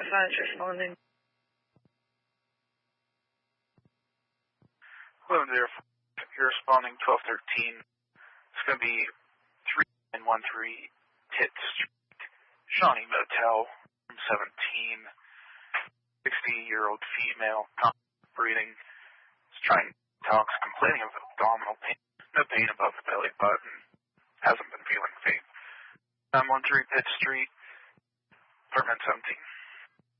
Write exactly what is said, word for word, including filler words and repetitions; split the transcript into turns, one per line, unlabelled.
five is responding.
Eleven zero five, you're responding twelve thirteen. It's going to be three nine one three Pitt Street, Shawnee Motel, room seventeen. sixty-year-old female, breathing, is trying to talk, complaining of abdominal pain, no pain above the belly button, hasn't been feeling faint. nine one three Pitt Street, apartment seventeen.